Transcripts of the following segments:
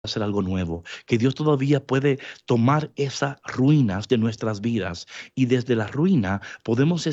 hacer algo nuevo, que Dios todavía puede tomar esas ruinas de nuestras vidas y desde la ruina podemos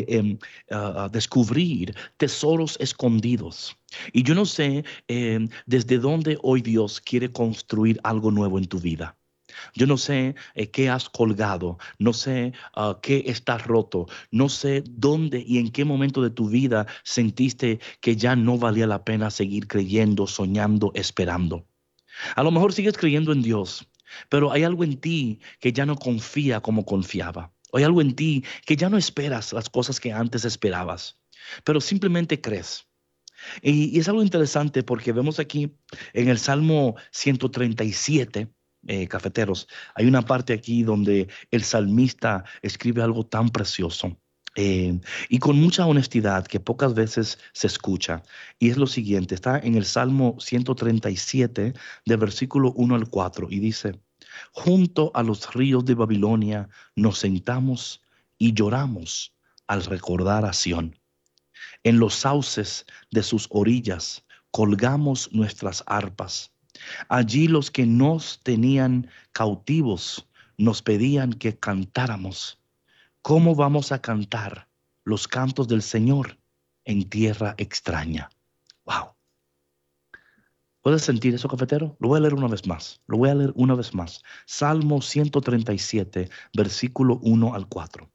descubrir tesoros escondidos. Y yo no sé desde dónde hoy Dios quiere construir algo nuevo en tu vida. Yo no sé qué has colgado, no sé qué está roto, no sé dónde y en qué momento de tu vida sentiste que ya no valía la pena seguir creyendo, soñando, esperando. A lo mejor sigues creyendo en Dios, pero hay algo en ti que ya no confía como confiaba. Hay algo en ti que ya no esperas las cosas que antes esperabas, pero simplemente crees. Y es algo interesante porque vemos aquí en el Salmo 137, cafeteros, hay una parte aquí donde el salmista escribe algo tan precioso. Y con mucha honestidad que pocas veces se escucha. Y es lo siguiente, está en el Salmo 137 de versículo 1 al 4 y dice, junto a los ríos de Babilonia nos sentamos y lloramos al recordar a Sión. En los sauces de sus orillas colgamos nuestras arpas. Allí los que nos tenían cautivos nos pedían que cantáramos. ¿Cómo vamos a cantar los cantos del Señor en tierra extraña? Wow. ¿Puedes sentir eso, cafetero? Lo voy a leer una vez más. Lo voy a leer una vez más. Salmo 137, versículo 1 al 4.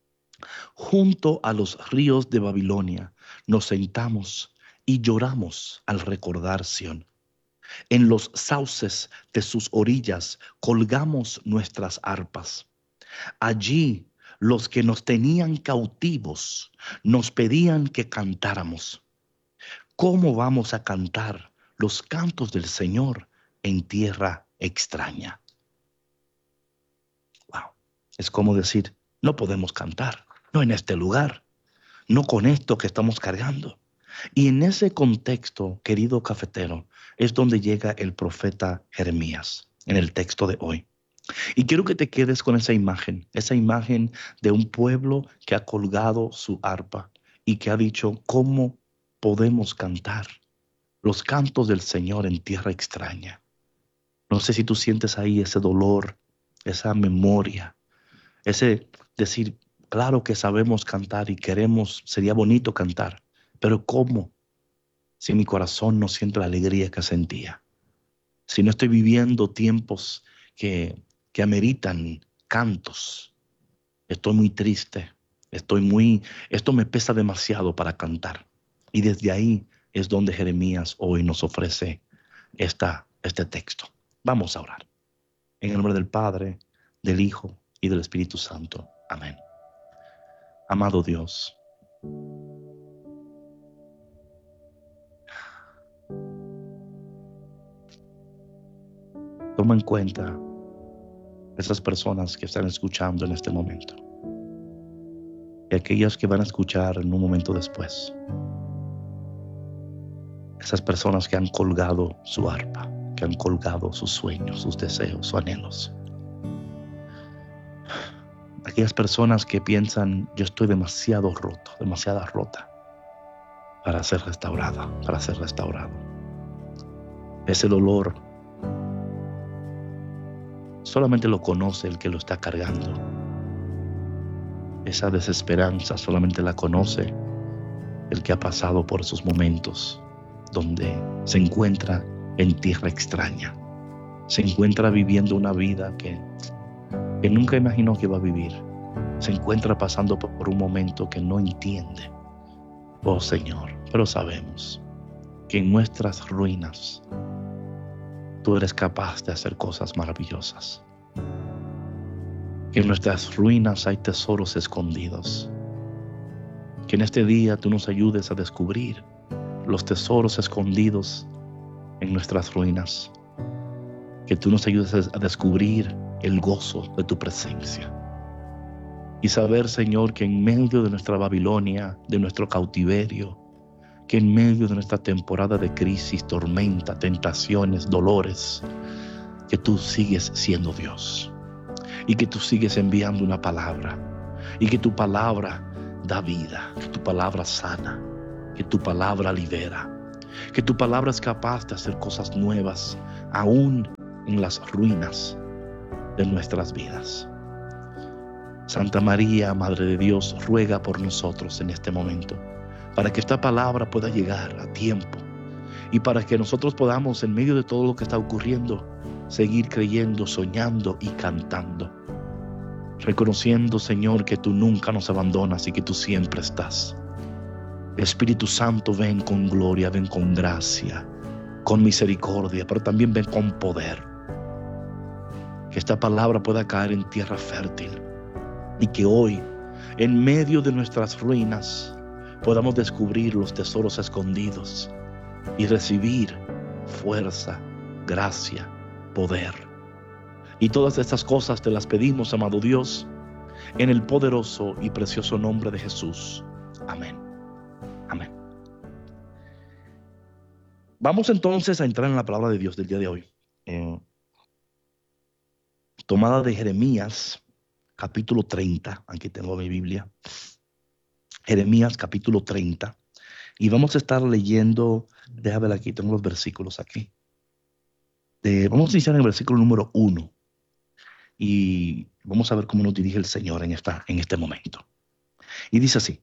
Junto a los ríos de Babilonia nos sentamos y lloramos al recordar Sión. En los sauces de sus orillas colgamos nuestras arpas. Allí los que nos tenían cautivos nos pedían que cantáramos. ¿Cómo vamos a cantar los cantos del Señor en tierra extraña? Wow. Es como decir, no podemos cantar, no en este lugar, no con esto que estamos cargando. Y en ese contexto, querido cafetero, es donde llega el profeta Jeremías en el texto de hoy. Y quiero que te quedes con esa imagen de un pueblo que ha colgado su arpa y que ha dicho, ¿cómo podemos cantar los cantos del Señor en tierra extraña? No sé si tú sientes ahí ese dolor, esa memoria, ese decir, claro que sabemos cantar y queremos, sería bonito cantar, pero ¿cómo? Si mi corazón no siente la alegría que sentía, si no estoy viviendo tiempos que ameritan cantos, estoy muy triste, esto me pesa demasiado para cantar. Y desde ahí es donde Jeremías hoy nos ofrece este texto. Vamos a orar. En el nombre del Padre, del Hijo y del Espíritu Santo. Amén. Amado Dios, toma en cuenta esas personas que están escuchando en este momento y aquellas que van a escuchar en un momento después. Esas personas que han colgado su arpa, que han colgado sus sueños, sus deseos, sus anhelos. Aquellas personas que piensan, yo estoy demasiado roto, demasiada rota para ser restaurada, para ser restaurado. Ese dolor solamente lo conoce el que lo está cargando. Esa desesperanza solamente la conoce el que ha pasado por esos momentos donde se encuentra en tierra extraña. Se encuentra viviendo una vida que nunca imaginó que iba a vivir. Se encuentra pasando por un momento que no entiende. Oh Señor, pero sabemos que en nuestras ruinas tú eres capaz de hacer cosas maravillosas. Que en nuestras ruinas hay tesoros escondidos. Que en este día tú nos ayudes a descubrir los tesoros escondidos en nuestras ruinas. Que tú nos ayudes a descubrir el gozo de tu presencia. Y saber, Señor, que en medio de nuestra Babilonia, de nuestro cautiverio, que en medio de nuestra temporada de crisis, tormenta, tentaciones, dolores, que tú sigues siendo Dios. Y que tú sigues enviando una palabra. Y que tu palabra da vida. Que tu palabra sana. Que tu palabra libera. Que tu palabra es capaz de hacer cosas nuevas aún en las ruinas de nuestras vidas. Santa María, Madre de Dios, ruega por nosotros en este momento, para que esta palabra pueda llegar a tiempo y para que nosotros podamos, en medio de todo lo que está ocurriendo, seguir creyendo, soñando y cantando, reconociendo, Señor, que tú nunca nos abandonas y que tú siempre estás. Espíritu Santo, ven con gloria, ven con gracia, con misericordia, pero también ven con poder. Que esta palabra pueda caer en tierra fértil y que hoy, en medio de nuestras ruinas, podamos descubrir los tesoros escondidos y recibir fuerza, gracia, poder. Y todas estas cosas te las pedimos, amado Dios, en el poderoso y precioso nombre de Jesús. Amén. Amén. Vamos entonces a entrar en la palabra de Dios del día de hoy. Tomada de Jeremías, capítulo 30. Aquí tengo mi Biblia. Jeremías, capítulo 30. Y vamos a estar leyendo, déjame ver aquí, tengo los versículos aquí. Vamos a iniciar en el versículo número 1. Y vamos a ver cómo nos dirige el Señor en este momento. Y dice así: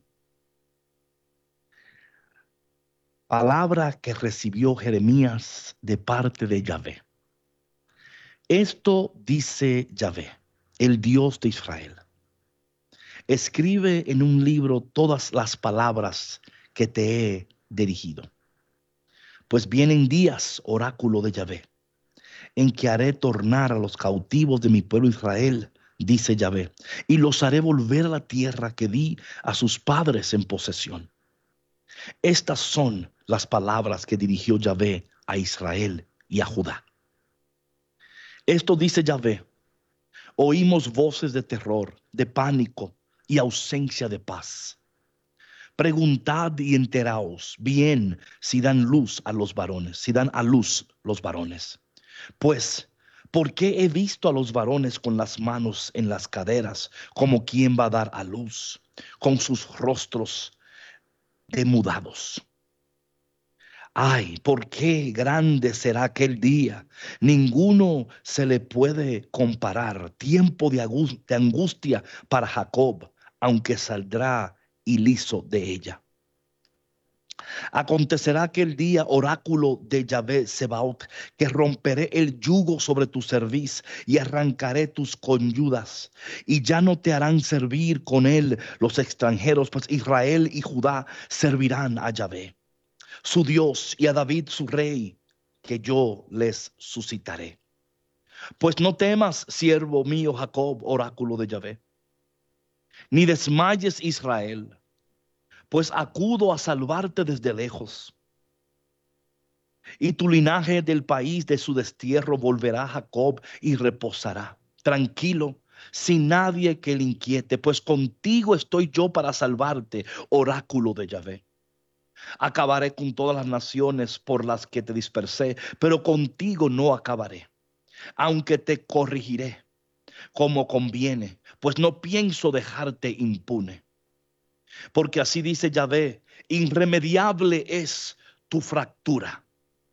palabra que recibió Jeremías de parte de Yahvé. Esto dice Yahvé, el Dios de Israel. Escribe en un libro todas las palabras que te he dirigido. Pues vienen días, oráculo de Yahvé, en que haré tornar a los cautivos de mi pueblo Israel, dice Yahvé, y los haré volver a la tierra que di a sus padres en posesión. Estas son las palabras que dirigió Yahvé a Israel y a Judá. Esto dice Yahvé: oímos voces de terror, de pánico y ausencia de paz. Preguntad y enteraos bien si dan luz a los varones, si dan a luz los varones. Pues, ¿por qué he visto a los varones con las manos en las caderas, como quien va a dar a luz, con sus rostros demudados? Ay, ¿por qué grande será aquel día? Ninguno se le puede comparar. Tiempo de angustia para Jacob, aunque saldrá ileso de ella. Acontecerá aquel día, oráculo de Yahvé Sebaot, que romperé el yugo sobre tu cerviz y arrancaré tus conyudas, y ya no te harán servir con él los extranjeros, pues Israel y Judá servirán a Yahvé, su Dios, y a David su rey, que yo les suscitaré. Pues no temas, siervo mío Jacob, oráculo de Yahvé, ni desmayes, Israel, pues acudo a salvarte desde lejos. Y tu linaje del país de su destierro volverá a Jacob y reposará tranquilo, sin nadie que le inquiete, pues contigo estoy yo para salvarte, oráculo de Yahvé. Acabaré con todas las naciones por las que te dispersé, pero contigo no acabaré, aunque te corregiré como conviene, pues no pienso dejarte impune. Porque así dice Yahvé: irremediable es tu fractura,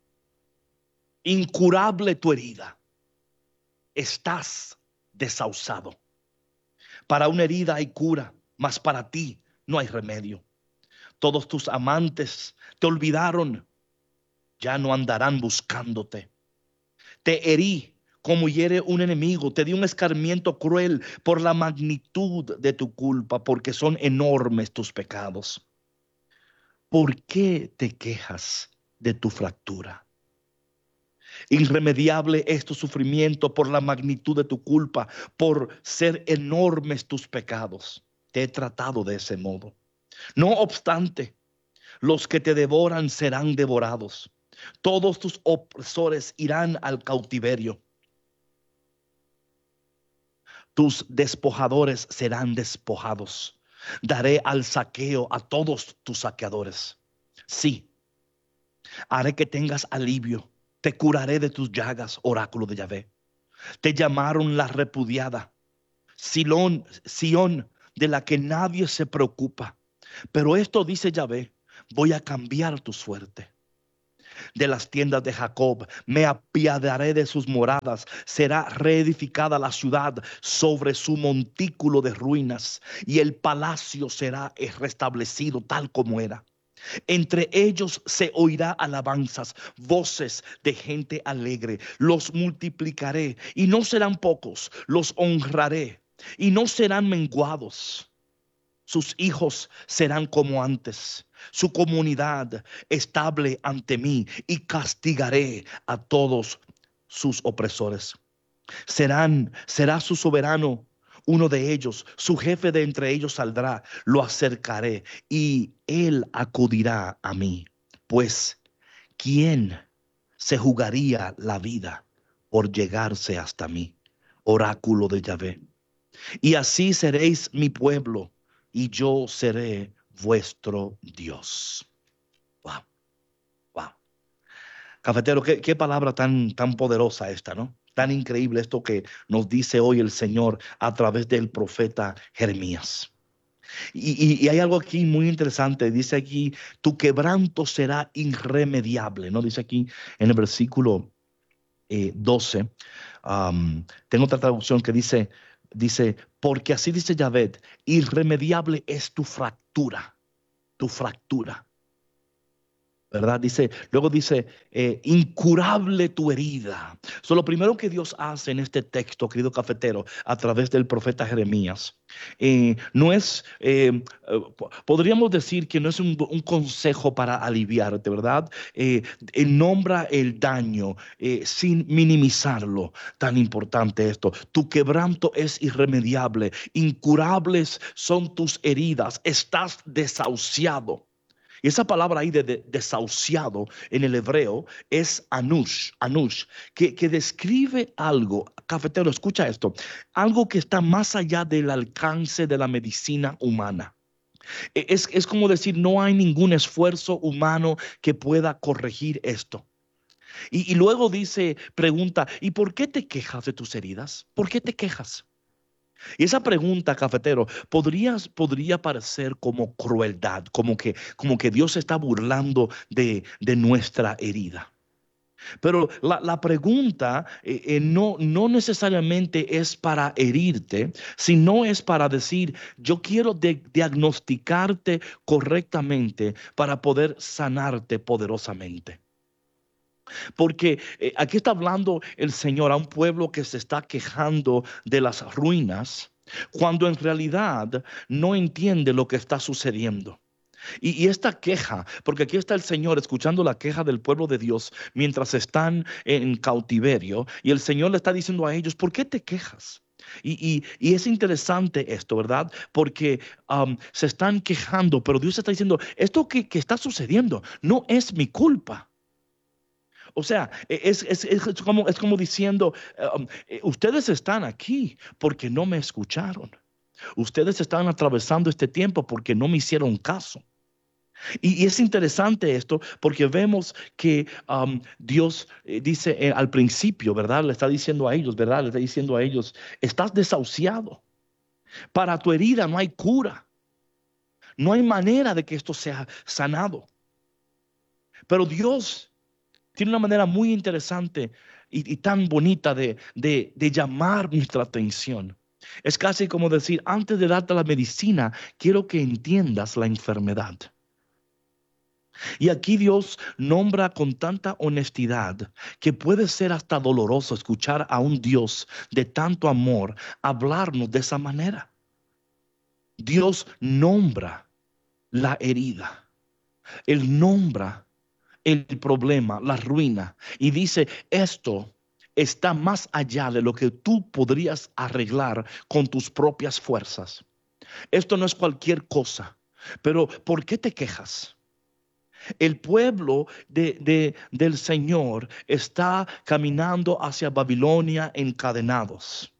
incurable tu herida, estás desahuciado. Para una herida hay cura, mas para ti no hay remedio. Todos tus amantes te olvidaron, ya no andarán buscándote. Te herí como hiere un enemigo, te di un escarmiento cruel por la magnitud de tu culpa, porque son enormes tus pecados. ¿Por qué te quejas de tu fractura? Irremediable es tu sufrimiento por la magnitud de tu culpa, por ser enormes tus pecados. Te he tratado de ese modo. No obstante, los que te devoran serán devorados. Todos tus opresores irán al cautiverio. Tus despojadores serán despojados. Daré al saqueo a todos tus saqueadores. Sí, haré que tengas alivio. Te curaré de tus llagas, oráculo de Yahvé. Te llamaron la repudiada, Sión, de la que nadie se preocupa. Pero esto dice Yahvé: voy a cambiar tu suerte. de las tiendas de Jacob, me apiadaré de sus moradas, será reedificada la ciudad sobre su montículo de ruinas, y el palacio será restablecido tal como era. Entre ellos se oirá alabanzas, voces de gente alegre. Los multiplicaré y no serán pocos, los honraré y no serán menguados. Sus hijos serán como antes, su comunidad estable ante mí, y castigaré a todos sus opresores. Será su soberano uno de ellos, su jefe de entre ellos saldrá, lo acercaré y él acudirá a mí. Pues, ¿quién se jugaría la vida por llegarse hasta mí? Oráculo de Yahvé. Y así seréis mi pueblo y yo seré vuestro Dios. Wow, wow. Cafetero, qué palabra tan poderosa esta, ¿no? Tan increíble esto que nos dice hoy el Señor a través del profeta Jeremías. Y hay algo aquí muy interesante. Dice aquí, tu quebranto será irremediable, ¿no? Dice aquí en el versículo 12. Tengo otra traducción que dice, porque así dice Yahvé, irremediable es tu fractura, tu fractura. ¿Verdad? Luego dice, incurable tu herida. Lo primero que Dios hace en este texto, querido cafetero, a través del profeta Jeremías, no es, podríamos decir que no es un consejo para aliviarte, ¿verdad? Él nombra el daño sin minimizarlo. Tan importante esto. Tu quebranto es irremediable, incurables son tus heridas, estás desahuciado. Y esa palabra ahí de desahuciado en el hebreo es anush, que describe algo, cafetero, escucha esto, algo que está más allá del alcance de la medicina humana. Es como decir, no hay ningún esfuerzo humano que pueda corregir esto. Y luego pregunta, ¿y por qué te quejas de tus heridas? ¿Por qué te quejas? Y esa pregunta, cafetero, podría parecer como crueldad, como que Dios se está burlando de nuestra herida. Pero la pregunta no necesariamente es para herirte, sino es para decir, yo quiero diagnosticarte correctamente para poder sanarte poderosamente. Porque aquí está hablando el Señor a un pueblo que se está quejando de las ruinas, cuando en realidad no entiende lo que está sucediendo. Y esta queja, porque aquí está el Señor escuchando la queja del pueblo de Dios mientras están en cautiverio, y el Señor le está diciendo a ellos, ¿por qué te quejas? Y es interesante esto, ¿verdad? Porque se están quejando, pero Dios está diciendo, esto que está sucediendo no es mi culpa. O sea, es como diciendo, ustedes están aquí porque no me escucharon. Ustedes están atravesando este tiempo porque no me hicieron caso. Y es interesante esto porque vemos que Dios dice al principio, ¿verdad? Le está diciendo a ellos, ¿verdad? Le está diciendo a ellos, estás desahuciado. Para tu herida no hay cura. No hay manera de que esto sea sanado. Pero Dios tiene una manera muy interesante y tan bonita de llamar nuestra atención. Es casi como decir, antes de darte la medicina, quiero que entiendas la enfermedad. Y aquí Dios nombra con tanta honestidad que puede ser hasta doloroso escuchar a un Dios de tanto amor hablarnos de esa manera. Dios nombra la herida. Él nombra el problema, la ruina, y dice, esto está más allá de lo que tú podrías arreglar con tus propias fuerzas. Esto no es cualquier cosa, pero ¿por qué te quejas? El pueblo del Señor está caminando hacia Babilonia encadenados.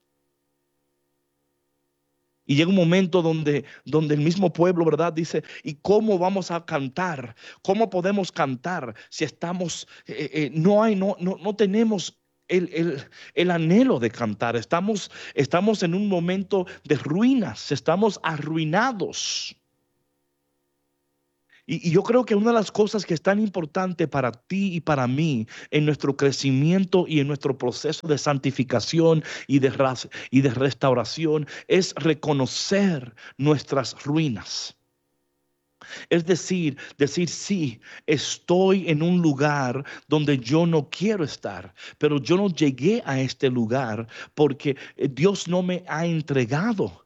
Y llega un momento donde el mismo pueblo, ¿verdad? Dice, ¿y cómo vamos a cantar? ¿Cómo podemos cantar si estamos, no tenemos el anhelo de cantar? Estamos en un momento de ruinas, estamos arruinados. Y yo creo que una de las cosas que es tan importante para ti y para mí en nuestro crecimiento y en nuestro proceso de santificación y de restauración es reconocer nuestras ruinas. Es decir, sí, estoy en un lugar donde yo no quiero estar, pero yo no llegué a este lugar porque Dios no me ha entregado.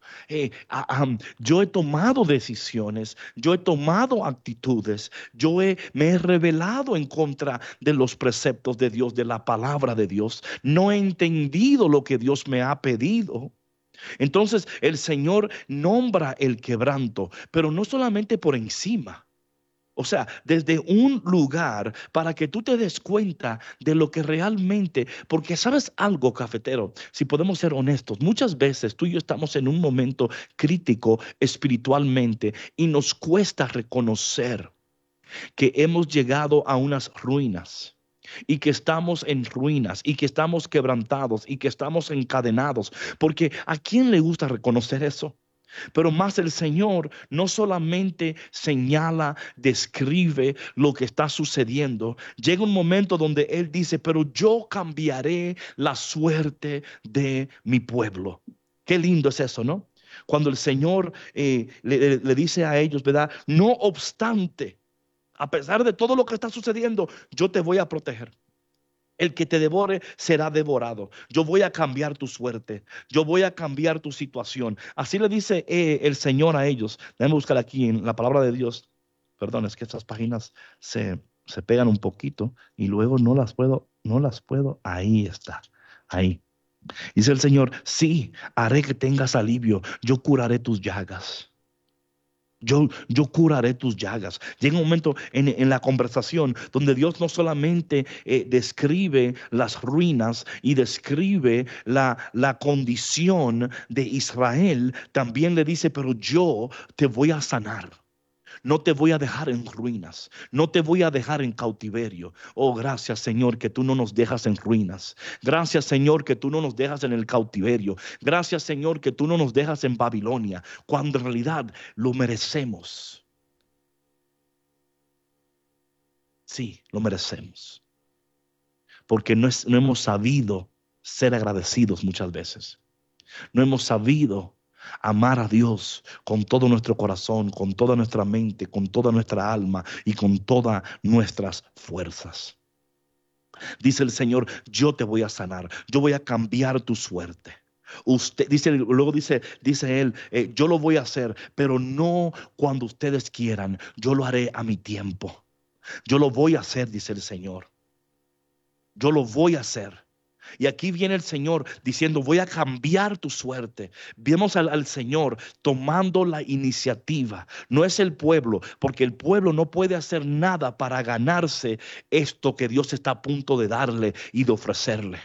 Yo he tomado decisiones, yo he tomado actitudes, me he rebelado en contra de los preceptos de Dios, de la palabra de Dios. No he entendido lo que Dios me ha pedido. Entonces el Señor nombra el quebranto, pero no solamente por encima. O sea, desde un lugar para que tú te des cuenta de lo que realmente, porque sabes algo, cafetero, si podemos ser honestos, muchas veces tú y yo estamos en un momento crítico espiritualmente y nos cuesta reconocer que hemos llegado a unas ruinas y que estamos en ruinas y que estamos quebrantados y que estamos encadenados, porque ¿a quién le gusta reconocer eso? Pero más el Señor no solamente señala, describe lo que está sucediendo. Llega un momento donde Él dice, pero yo cambiaré la suerte de mi pueblo. Qué lindo es eso, ¿no? Cuando el Señor le dice a ellos, ¿verdad? No obstante, a pesar de todo lo que está sucediendo, yo te voy a proteger. El que te devore será devorado. Yo voy a cambiar tu suerte. Yo voy a cambiar tu situación. Así le dice el Señor a ellos. Déjame buscar aquí en la palabra de Dios. Perdón, es que estas páginas se pegan un poquito y luego no las puedo. Ahí está. Ahí. Dice el Señor, sí, haré que tengas alivio. Yo curaré tus llagas. Yo curaré tus llagas. Llega un momento en la conversación donde Dios no solamente describe las ruinas y describe la condición de Israel, también le dice, pero yo te voy a sanar. No te voy a dejar en ruinas, no te voy a dejar en cautiverio. Oh, gracias, Señor, que tú no nos dejas en ruinas. Gracias, Señor, que tú no nos dejas en el cautiverio. Gracias, Señor, que tú no nos dejas en Babilonia, cuando en realidad lo merecemos. Sí, lo merecemos. Porque no hemos sabido ser agradecidos muchas veces. No hemos sabido amar a Dios con todo nuestro corazón, con toda nuestra mente, con toda nuestra alma y con todas nuestras fuerzas. Dice el Señor, yo te voy a sanar, yo voy a cambiar tu suerte. Luego dice él, yo lo voy a hacer, pero no cuando ustedes quieran, yo lo haré a mi tiempo. Yo lo voy a hacer, dice el Señor. Yo lo voy a hacer. Y aquí viene el Señor diciendo, voy a cambiar tu suerte. Vemos al Señor tomando la iniciativa. No es el pueblo, porque el pueblo no puede hacer nada para ganarse esto que Dios está a punto de darle y de ofrecerle.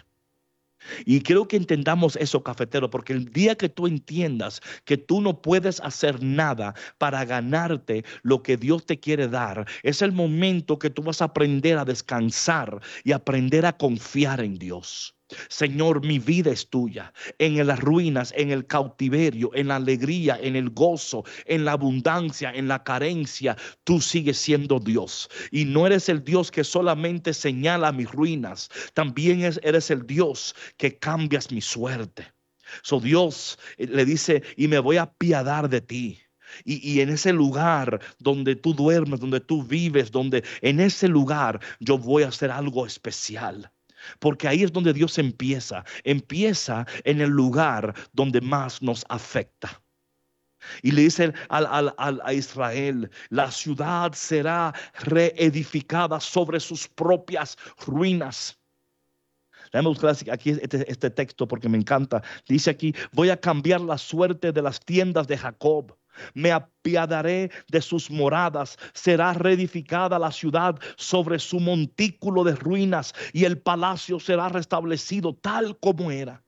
Y creo que entendamos eso, cafetero, porque el día que tú entiendas que tú no puedes hacer nada para ganarte lo que Dios te quiere dar, es el momento que tú vas a aprender a descansar y aprender a confiar en Dios. Señor, mi vida es tuya, en las ruinas, en el cautiverio, en la alegría, en el gozo, en la abundancia, en la carencia, tú sigues siendo Dios. Y no eres el Dios que solamente señala mis ruinas, también eres el Dios que cambias mi suerte. So Dios le dice, y me voy a apiadar de ti. Y en ese lugar donde tú duermes, donde tú vives, en ese lugar yo voy a hacer algo especial. Porque ahí es donde Dios empieza en el lugar donde más nos afecta. Y le dice a Israel, la ciudad será reedificada sobre sus propias ruinas. Déjame buscar aquí este texto porque me encanta. Dice aquí, voy a cambiar la suerte de las tiendas de Jacob. Me apiadaré de sus moradas. Será reedificada la ciudad sobre su montículo de ruinas y el palacio será restablecido tal como era.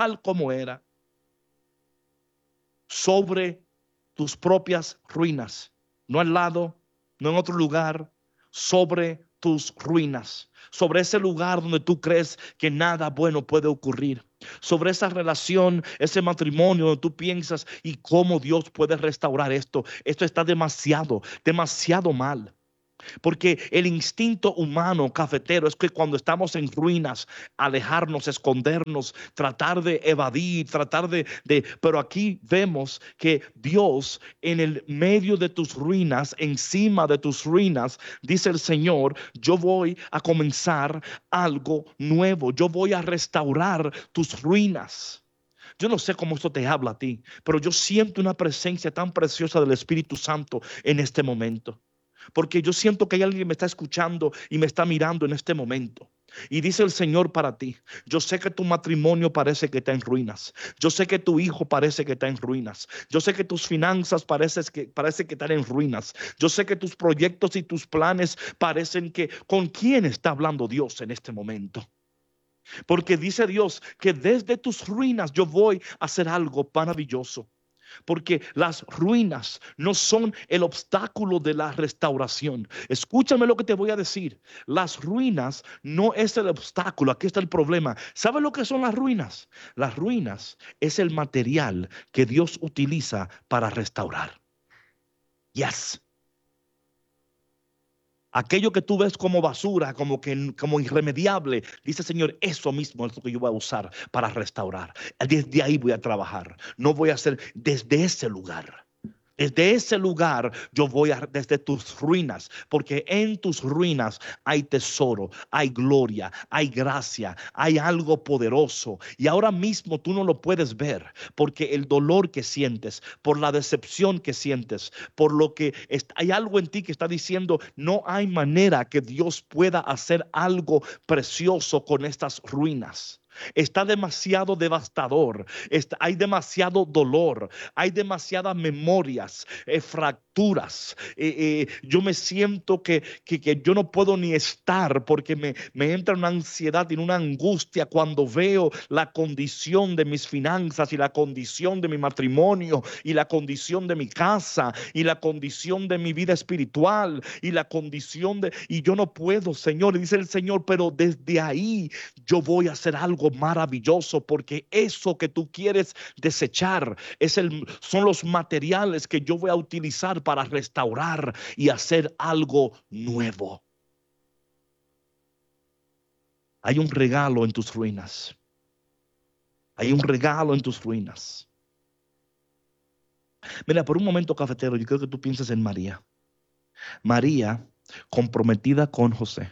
Sobre tus propias ruinas. No al lado, no en otro lugar. Sobre tus ruinas. Sobre ese lugar donde tú crees que nada bueno puede ocurrir. sobre esa relación, ese matrimonio donde tú piensas y cómo Dios puede restaurar esto. Esto está demasiado, demasiado mal. Porque el instinto humano cafetero es que cuando estamos en ruinas, alejarnos, escondernos, tratar de evadir, pero aquí vemos que Dios en el medio de tus ruinas, encima de tus ruinas, dice el Señor, yo voy a comenzar algo nuevo, yo voy a restaurar tus ruinas. Yo no sé cómo esto te habla a ti, pero yo siento una presencia tan preciosa del Espíritu Santo en este momento. Porque yo siento que hay alguien que me está escuchando y me está mirando en este momento. Y dice el Señor para ti, yo sé que tu matrimonio parece que está en ruinas. Yo sé que tu hijo parece que está en ruinas. Yo sé que tus finanzas parece que están en ruinas. Yo sé que tus proyectos y tus planes parecen que... ¿Con quién está hablando Dios en este momento? Porque dice Dios que desde tus ruinas yo voy a hacer algo maravilloso. Porque las ruinas no son el obstáculo de la restauración. Escúchame lo que te voy a decir. Las ruinas no es el obstáculo. Aquí está el problema. ¿Sabes lo que son las ruinas? Las ruinas es el material que Dios utiliza para restaurar. Yes. Aquello que tú ves como basura, como irremediable, dice el Señor, eso mismo es lo que yo voy a usar para restaurar. Desde ahí voy a trabajar. No voy a hacer desde ese lugar. Desde ese lugar yo voy desde tus ruinas, porque en tus ruinas hay tesoro, hay gloria, hay gracia, hay algo poderoso. Y ahora mismo tú no lo puedes ver, porque el dolor que sientes, por la decepción que sientes, por lo que hay algo en ti que está diciendo, no hay manera que Dios pueda hacer algo precioso con estas ruinas. Está demasiado devastador, hay demasiado dolor, hay demasiadas memorias, fracturas. Yo me siento que yo no puedo ni estar porque me entra una ansiedad y una angustia cuando veo la condición de mis finanzas y la condición de mi matrimonio y la condición de mi casa y la condición de mi vida espiritual y la condición y yo no puedo, Señor, dice el Señor, pero desde ahí yo voy a hacer algo maravilloso, porque eso que tú quieres desechar son los materiales que yo voy a utilizar para restaurar y hacer algo nuevo. Hay un regalo en tus ruinas. Hay un regalo en tus ruinas. Mira, por un momento, cafetero, yo creo que tú piensas en María. María, comprometida con José,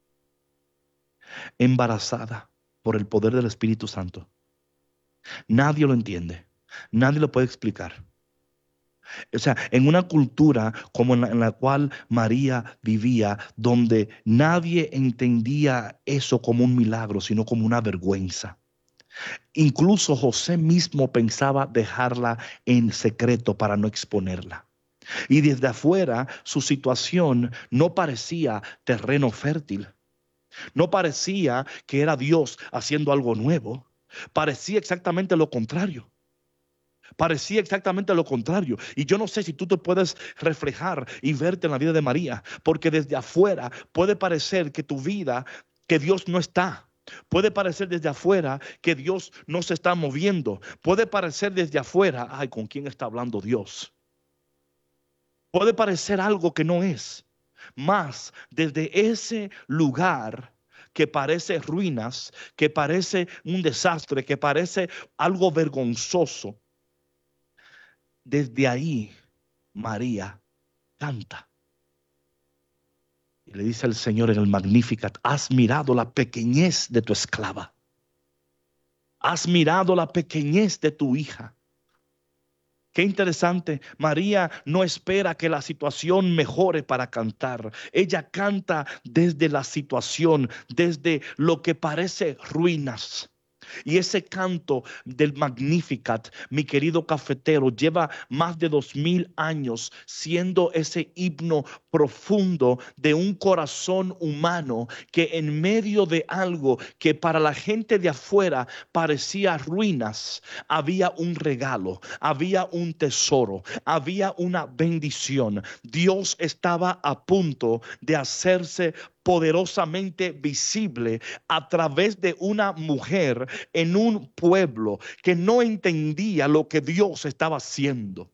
embarazada por el poder del Espíritu Santo. Nadie lo entiende. Nadie lo puede explicar. O sea, en una cultura como en la cual María vivía, donde nadie entendía eso como un milagro, sino como una vergüenza. Incluso José mismo pensaba dejarla en secreto para no exponerla. Y desde afuera su situación no parecía terreno fértil. No parecía que era Dios haciendo algo nuevo. Parecía exactamente lo contrario. Parecía exactamente lo contrario. Y yo no sé si tú te puedes reflejar y verte en la vida de María, porque desde afuera puede parecer que tu vida, que Dios no está. Puede parecer desde afuera que Dios no se está moviendo. Puede parecer desde afuera, ay, ¿con quién está hablando Dios? Puede parecer algo que no es. Más desde ese lugar que parece ruinas, que parece un desastre, que parece algo vergonzoso, desde ahí María canta. Y le dice al Señor en el Magnificat, has mirado la pequeñez de tu esclava. Has mirado la pequeñez de tu hija. Qué interesante, María no espera que la situación mejore para cantar. Ella canta desde la situación, desde lo que parece ruinas. Y ese canto del Magnificat, mi querido cafetero, lleva más de 2000 años siendo ese himno profundo de un corazón humano que en medio de algo que para la gente de afuera parecía ruinas, había un regalo, había un tesoro, había una bendición. Dios estaba a punto de hacerse poderosamente visible a través de una mujer en un pueblo que no entendía lo que Dios estaba haciendo.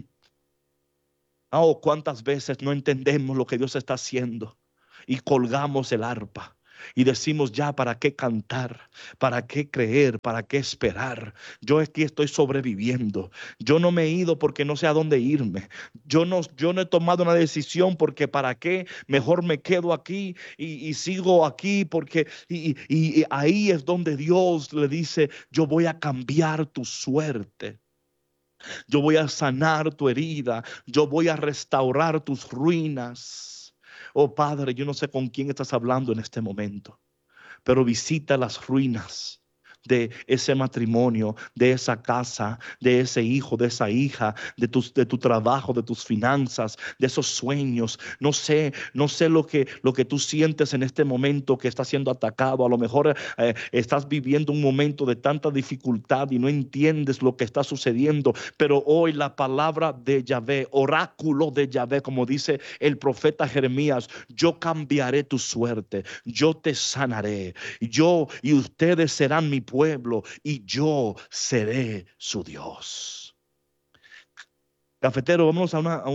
Oh, cuántas veces no entendemos lo que Dios está haciendo y colgamos el arpa y decimos ya, ¿para qué cantar? ¿Para qué creer? ¿Para qué esperar? Yo aquí estoy sobreviviendo. Yo no me he ido porque no sé a dónde irme. Yo no he tomado una decisión porque ¿para qué? Mejor me quedo aquí y sigo aquí porque y ahí es donde Dios le dice, yo voy a cambiar tu suerte. Yo voy a sanar tu herida. Yo voy a restaurar tus ruinas. Oh Padre, yo no sé con quién estás hablando en este momento, pero visita las ruinas de ese matrimonio, de esa casa, de ese hijo, de esa hija, de tu trabajo, de tus finanzas, de esos sueños. No sé lo que tú sientes en este momento que está siendo atacado. A lo mejor estás viviendo un momento de tanta dificultad y no entiendes lo que está sucediendo, pero hoy la palabra de Yahvé, oráculo de Yahvé, como dice el profeta Jeremías, yo cambiaré tu suerte, yo te sanaré, yo y ustedes serán mi pueblo y yo seré su Dios. Cafetero, vamos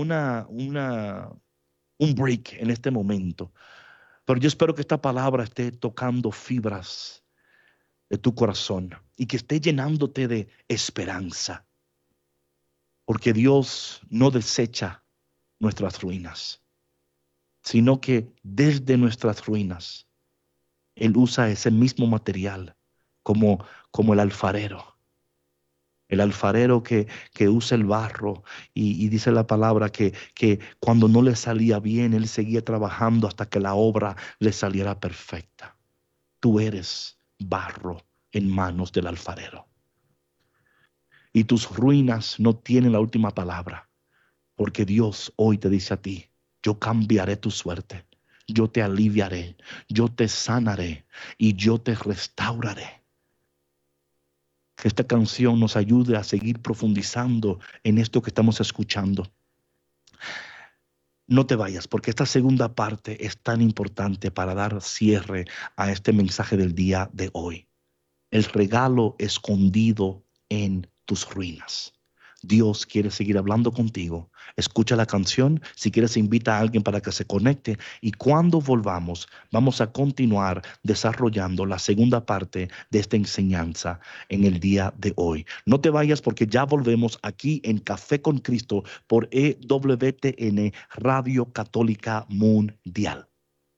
un break en este momento, pero yo espero que esta palabra esté tocando fibras de tu corazón y que esté llenándote de esperanza, porque Dios no desecha nuestras ruinas, sino que desde nuestras ruinas Él usa ese mismo material como el alfarero. El alfarero que usa el barro y dice la palabra que cuando no le salía bien, él seguía trabajando hasta que la obra le saliera perfecta. Tú eres barro en manos del alfarero. Y tus ruinas no tienen la última palabra, porque Dios hoy te dice a ti, yo cambiaré tu suerte, yo te aliviaré, yo te sanaré y yo te restauraré. Que esta canción nos ayude a seguir profundizando en esto que estamos escuchando. No te vayas, porque esta segunda parte es tan importante para dar cierre a este mensaje del día de hoy. El regalo escondido en tus ruinas. Dios quiere seguir hablando contigo. Escucha la canción. Si quieres, invita a alguien para que se conecte. Y cuando volvamos, vamos a continuar desarrollando la segunda parte de esta enseñanza en el día de hoy. No te vayas, porque ya volvemos aquí en Café con Cristo por EWTN Radio Católica Mundial.